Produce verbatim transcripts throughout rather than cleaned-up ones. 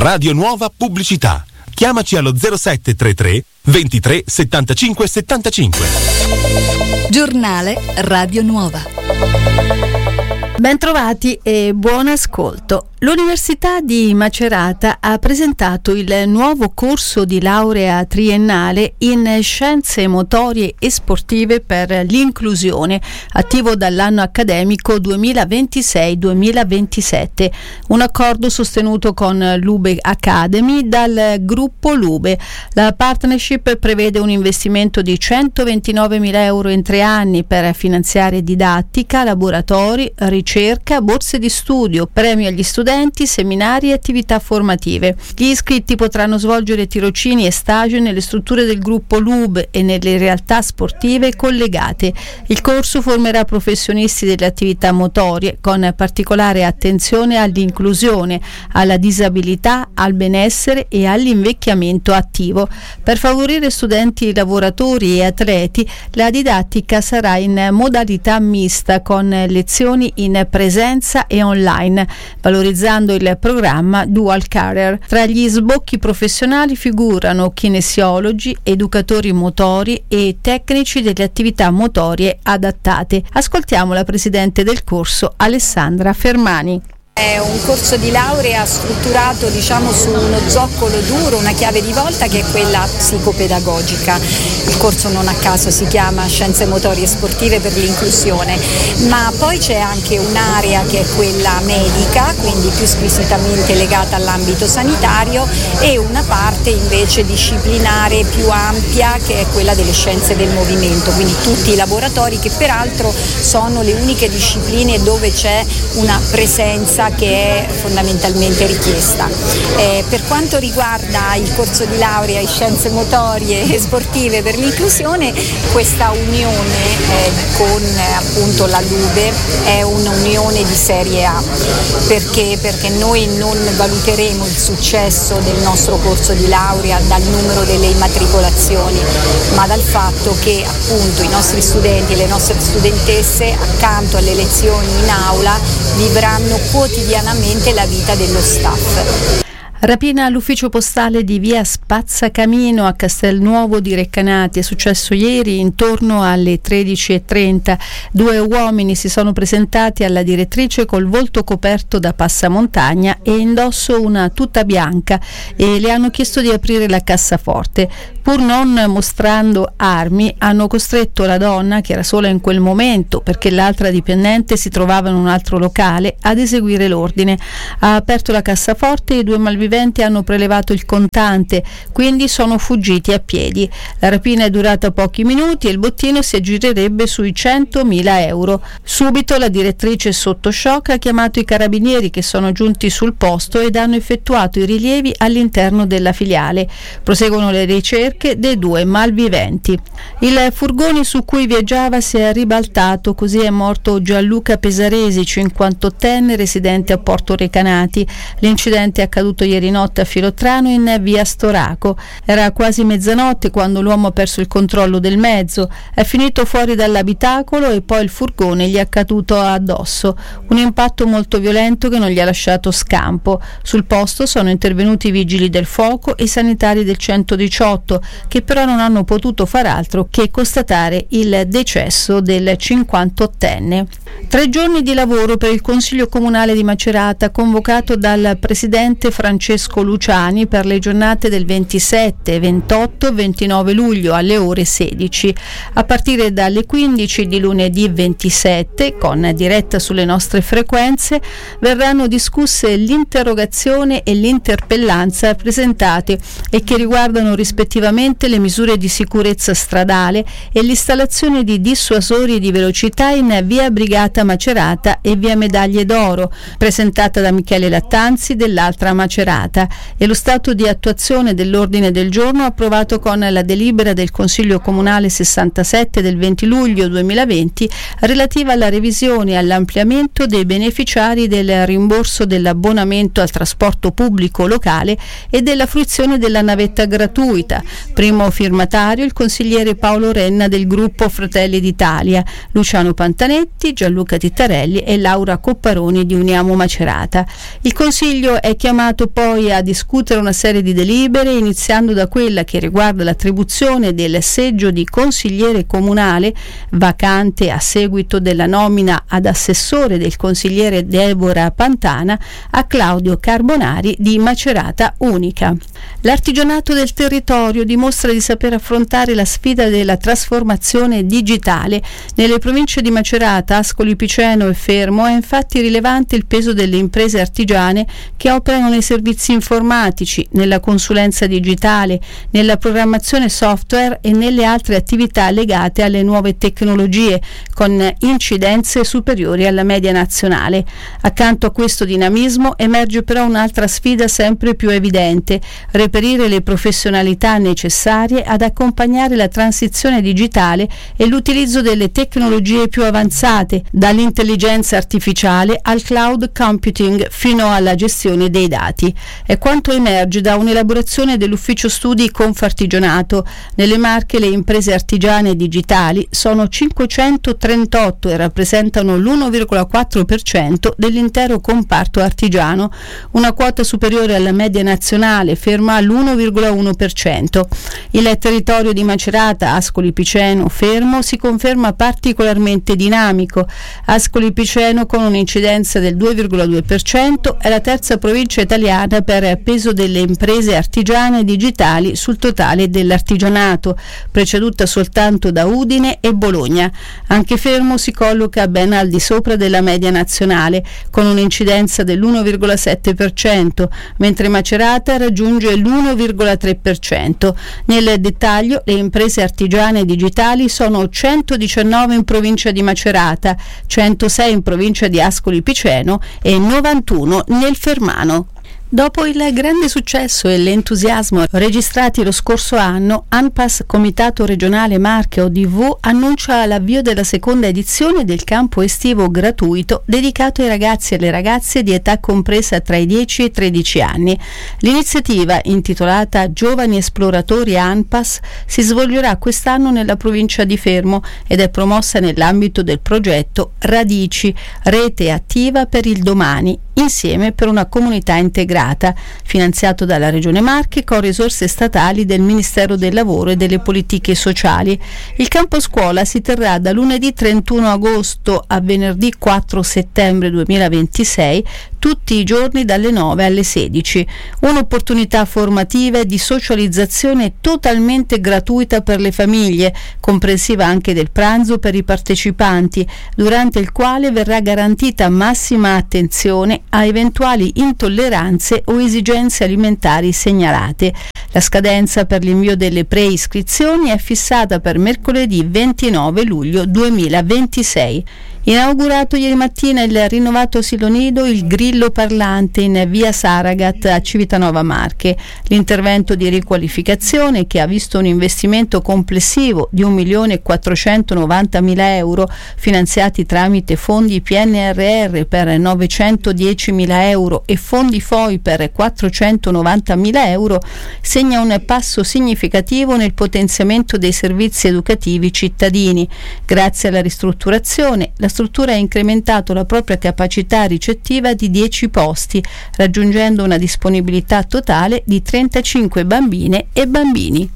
Radio Nuova Pubblicità. Chiamaci allo zero sette tre tre ventitré settantacinque settantacinque. Giornale Radio Nuova. Bentrovati e buon ascolto. L'Università di Macerata ha presentato il nuovo corso di laurea triennale in Scienze Motorie e Sportive per l'inclusione, attivo dall'anno accademico duemilaventisei duemilaventisette. Un accordo sostenuto con l'Ube Academy dal gruppo Lube. La partnership prevede un investimento di centoventinovemila euro in tre anni per finanziare didattica, laboratori, ricerca, borse di studio, premi agli studenti, seminari e attività formative. Gli iscritti potranno svolgere tirocini e stage nelle strutture del gruppo Lube e nelle realtà sportive collegate. Il corso formerà professionisti delle attività motorie con particolare attenzione all'inclusione, alla disabilità, al benessere e all'invecchiamento attivo. Per favorire studenti, lavoratori e atleti, la didattica sarà in modalità mista con lezioni in presenza e online, valorizzando il programma Dual Career. Tra gli sbocchi professionali figurano kinesiologi, educatori motori e tecnici delle attività motorie adattate. Ascoltiamo la presidente del corso, Alessandra Fermani. È un corso di laurea strutturato, diciamo, su uno zoccolo duro, una chiave di volta che è quella psicopedagogica. Il corso non a caso si chiama Scienze Motorie e Sportive per l'inclusione, ma poi c'è anche un'area che è quella medica, quindi più squisitamente legata all'ambito sanitario, e una parte invece disciplinare più ampia che è quella delle scienze del movimento, quindi tutti i laboratori che peraltro sono le uniche discipline dove c'è una presenza che è fondamentalmente richiesta. Eh, per quanto riguarda il corso di laurea in scienze motorie e sportive per l'inclusione, questa unione eh, con eh, appunto la Lube è un'unione di serie A. Perché? Perché noi non valuteremo il successo del nostro corso di laurea dal numero delle immatricolazioni, ma dal fatto che appunto i nostri studenti e le nostre studentesse, accanto alle lezioni in aula, vivranno quotidianamente la vita dello staff. Rapina all'ufficio postale di via Spazzacamino a Castelnuovo di Recanati. È successo ieri intorno alle tredici e trenta. Due uomini si sono presentati alla direttrice col volto coperto da passamontagna e indosso una tuta bianca e le hanno chiesto di aprire la cassaforte. Pur non mostrando armi, hanno costretto la donna, che era sola in quel momento perché l'altra dipendente si trovava in un altro locale, ad eseguire l'ordine. Ha aperto la cassaforte e i due malviventi hanno prelevato il contante, quindi sono fuggiti a piedi. La rapina è durata pochi minuti e il bottino si aggirerebbe sui centomila euro. Subito la direttrice, sotto shock, ha chiamato i carabinieri, che sono giunti sul posto ed hanno effettuato i rilievi all'interno della filiale. Proseguono le ricerche dei due malviventi. Il furgone su cui viaggiava si è ribaltato, così è morto Gianluca Pesaresi, cinquantottenne, residente a Porto Recanati. L'incidente è accaduto ieri notte a Filotrano in via Storaco. Era quasi mezzanotte quando l'uomo ha perso il controllo del mezzo, è finito fuori dall'abitacolo e poi il furgone gli è caduto addosso. Un impatto molto violento che non gli ha lasciato scampo. Sul posto sono intervenuti i vigili del fuoco e i sanitari del centodiciotto, che però non hanno potuto far altro che constatare il decesso del cinquantottenne. Tre giorni di lavoro per il Consiglio Comunale di Macerata, convocato dal presidente Francesco Luciani per le giornate del ventisette, ventotto e ventinove luglio alle ore sedici. A partire dalle quindici di lunedì ventisette, con diretta sulle nostre frequenze, verranno discusse l'interrogazione e l'interpellanza presentate e che riguardano rispettivamente le misure di sicurezza stradale e l'installazione di dissuasori di velocità in via Brigata Macerata e via Medaglie d'Oro, presentata da Michele Lattanzi dell'Altra Macerata, e lo stato di attuazione dell'ordine del giorno approvato con la delibera del Consiglio Comunale sessantasette del venti luglio duemilaventi relativa alla revisione e all'ampliamento dei beneficiari del rimborso dell'abbonamento al trasporto pubblico locale e della fruizione della navetta gratuita. Primo firmatario il consigliere Paolo Renna del gruppo Fratelli d'Italia, Luciano Pantanetti, Gianluca Tittarelli e Laura Copparoni di Uniamo Macerata. Il Consiglio è chiamato poi poi a discutere una serie di delibere, iniziando da quella che riguarda l'attribuzione del seggio di consigliere comunale vacante a seguito della nomina ad assessore del consigliere Deborah Pantana a Claudio Carbonari di Macerata Unica. L'artigianato del territorio dimostra di saper affrontare la sfida della trasformazione digitale. Nelle province di Macerata, Ascoli Piceno e Fermo è infatti rilevante il peso delle imprese artigiane che operano nei servizi informatici, nella consulenza digitale, nella programmazione software e nelle altre attività legate alle nuove tecnologie, con incidenze superiori alla media nazionale. Accanto a questo dinamismo emerge però un'altra sfida sempre più evidente: reperire le professionalità necessarie ad accompagnare la transizione digitale e l'utilizzo delle tecnologie più avanzate, dall'intelligenza artificiale al cloud computing fino alla gestione dei dati. È quanto emerge da un'elaborazione dell'ufficio studi Confartigianato. Nelle Marche le imprese artigiane digitali sono cinquecentotrentotto e rappresentano l'uno virgola quattro per cento dell'intero comparto artigiano, una quota superiore alla media nazionale, ferma all'uno virgola uno per cento. Il territorio di Macerata, Ascoli Piceno, Fermo si conferma particolarmente dinamico. Ascoli Piceno, con un'incidenza del due virgola due per cento, è la terza provincia italiana per peso delle imprese artigiane digitali sul totale dell'artigianato, preceduta soltanto da Udine e Bologna. Anche Fermo si colloca ben al di sopra della media nazionale, con un'incidenza dell'uno virgola sette per cento, mentre Macerata raggiunge l'uno virgola tre per cento. Nel dettaglio, le imprese artigiane digitali sono centodiciannove in provincia di Macerata, centosei in provincia di Ascoli Piceno e novantuno nel Fermano. Dopo il grande successo e l'entusiasmo registrati lo scorso anno, ANPAS Comitato Regionale Marche O D V annuncia l'avvio della seconda edizione del campo estivo gratuito dedicato ai ragazzi e alle ragazze di età compresa tra i dieci e i tredici anni. L'iniziativa, intitolata Giovani Esploratori ANPAS, si svolgerà quest'anno nella provincia di Fermo ed è promossa nell'ambito del progetto Radici, rete attiva per il domani, insieme per una comunità integrata, finanziato dalla Regione Marche con risorse statali del Ministero del Lavoro e delle Politiche Sociali. Il campo scuola si terrà da lunedì trentuno agosto a venerdì quattro settembre duemilaventisei, tutti i giorni dalle nove alle sedici. Un'opportunità formativa e di socializzazione totalmente gratuita per le famiglie, comprensiva anche del pranzo per i partecipanti, durante il quale verrà garantita massima attenzione a eventuali intolleranze o esigenze alimentari segnalate. La scadenza per l'invio delle preiscrizioni è fissata per mercoledì ventinove luglio duemilaventisei. Inaugurato ieri mattina il rinnovato asilo nido Il Grillo Parlante in via Saragat a Civitanova Marche. L'intervento di riqualificazione, che ha visto un investimento complessivo di un milione quattrocentonovantamila euro finanziati tramite fondi P N R R per novecentodiecimila euro e fondi F O I per quattrocentonovantamila euro, segna un passo significativo nel potenziamento dei servizi educativi cittadini. Grazie alla ristrutturazione, la struttura ha incrementato la propria capacità ricettiva di dieci posti, raggiungendo una disponibilità totale di trentacinque bambine e bambini.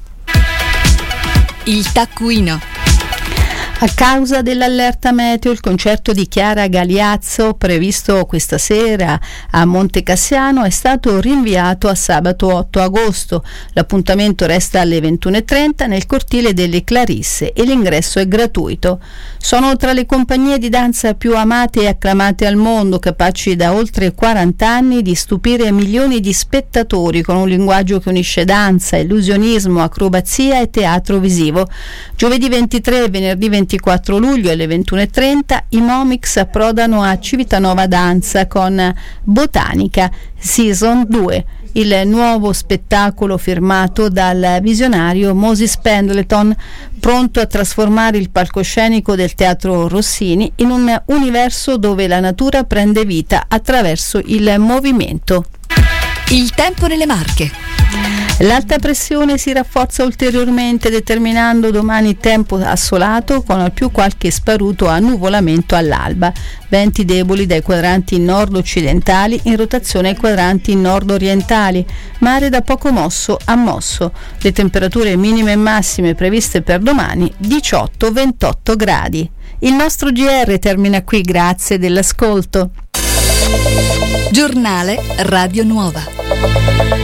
Il taccuino. A causa dell'allerta meteo, il concerto di Chiara Galiazzo, previsto questa sera a Monte Cassiano, è stato rinviato a sabato otto agosto. L'appuntamento resta alle ventuno e trenta nel cortile delle Clarisse e l'ingresso è gratuito. Sono tra le compagnie di danza più amate e acclamate al mondo, capaci da oltre quaranta anni di stupire milioni di spettatori con un linguaggio che unisce danza, illusionismo, acrobazia e teatro visivo. Giovedì ventitré e venerdì ventiquattro luglio alle ventuno e trenta i Momix approdano a Civitanova Danza con Botanica Season due, il nuovo spettacolo firmato dal visionario Moses Pendleton, pronto a trasformare il palcoscenico del Teatro Rossini in un universo dove la natura prende vita attraverso il movimento. Il tempo nelle Marche. L'alta pressione si rafforza ulteriormente, determinando domani tempo assolato con al più qualche sparuto annuvolamento all'alba. Venti deboli dai quadranti nord-occidentali in rotazione ai quadranti nord-orientali. Mare da poco mosso a mosso. Le temperature minime e massime previste per domani diciotto ventotto gradi. Il nostro G R termina qui, grazie dell'ascolto. Giornale Radio Nuova.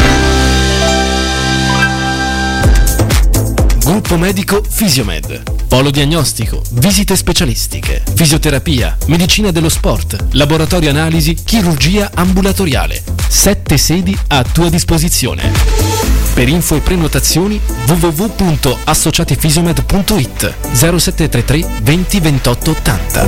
Gruppo medico Fisiomed. Polo diagnostico, visite specialistiche, fisioterapia, medicina dello sport, laboratorio analisi, chirurgia ambulatoriale. Sette sedi a tua disposizione. Per info e prenotazioni w w w punto associatifisiomed punto i t zero sette tre tre venti ventotto ottanta.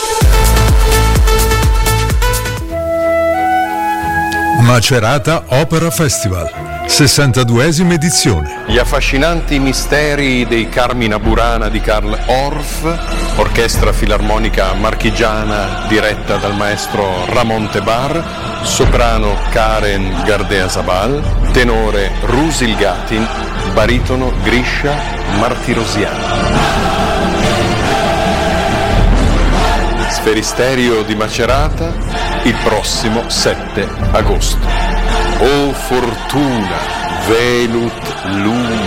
Macerata Opera Festival, sessantaduesima edizione. Gli affascinanti misteri dei Carmina Burana di Karl Orff, orchestra filarmonica marchigiana diretta dal maestro Ramon Tebar, soprano Karen Gardea-Zabal, tenore Rusil Gatin, baritono Grisha Martirosian. Sferisterio di Macerata il prossimo sette agosto. O fortuna, velut lumi.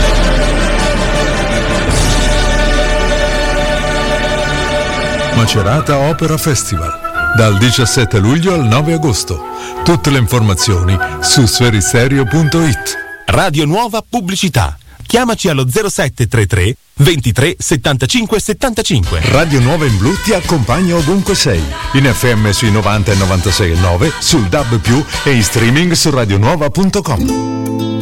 Macerata Opera Festival, dal diciassette luglio al nove agosto. Tutte le informazioni su sferisterio punto i t. Radio Nuova Pubblicità. Chiamaci allo zero sette tre tre ventitré settantacinque settantacinque. Radio Nuova in Blu ti accompagna ovunque sei, in F M sui novanta e novantasei e nove, sul D A B più, e in streaming su radionuova punto com.